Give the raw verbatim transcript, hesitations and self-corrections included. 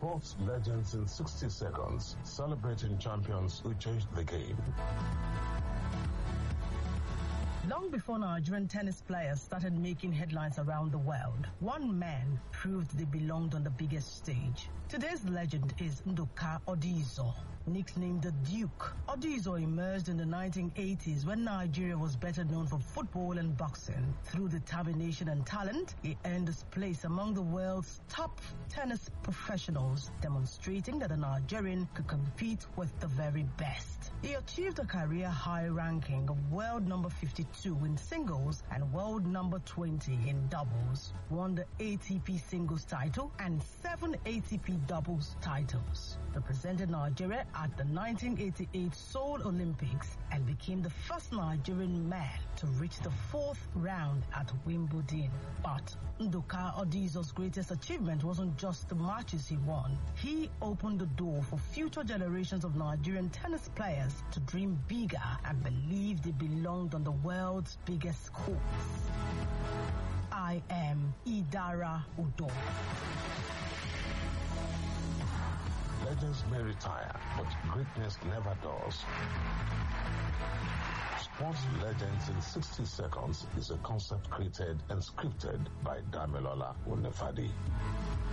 Sports legends in sixty seconds, celebrating champions who changed the game. Long before Nigerian tennis players started making headlines around the world, one man proved they belonged on the biggest stage. Today's legend is Nduka Odizo, nicknamed the Duke. Odizo emerged in the nineteen eighties when Nigeria was better known for football and boxing. Through determination and talent, he earned his place among the world's top tennis professionals, demonstrating that a Nigerian could compete with the very best. He achieved a career high ranking of world number fifty-two in singles and world number twenty in doubles, won the A T P singles title and seven A T P doubles titles, represented Nigeria at the nineteen eighty-eight Seoul Olympics, and became the first Nigerian man to reach the fourth round at Wimbledon. But Nduka Odizo's greatest achievement wasn't just the matches he won. He opened the door for future generations of Nigerian tennis players to dream bigger and believe they belonged on the world's biggest courts. I am Idara Udo. Legends may retire, but greatness never does. Sports Legends in sixty seconds is a concept created and scripted by Damilola Unefadi.